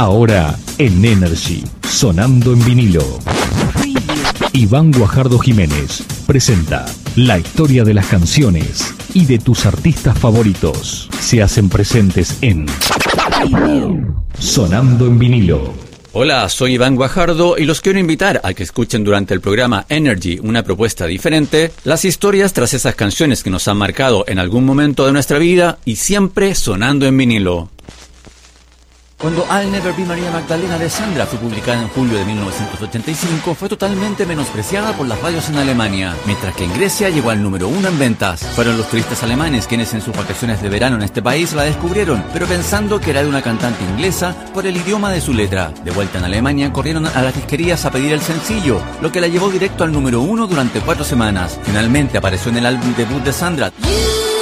Ahora en Energy, sonando en vinilo. Iván Guajardo Jiménez presenta la historia de las canciones y de tus artistas favoritos. Se hacen presentes en Sonando en Vinilo. Hola, soy Iván Guajardo y los quiero invitar a que escuchen durante el programa Energy, una propuesta diferente, las historias tras esas canciones que nos han marcado en algún momento de nuestra vida y siempre sonando en vinilo. Cuando I'll Never Be María Magdalena de Sandra fue publicada en julio de 1985, fue totalmente menospreciada por las radios en Alemania, mientras que en Grecia llegó al número 1 en ventas. Fueron los turistas alemanes quienes en sus vacaciones de verano en este país la descubrieron, pero pensando que era de una cantante inglesa por el idioma de su letra. De vuelta en Alemania, corrieron a las disquerías a pedir el sencillo, lo que la llevó directo al número 1 durante 4 semanas. Finalmente apareció en el álbum debut de Sandra,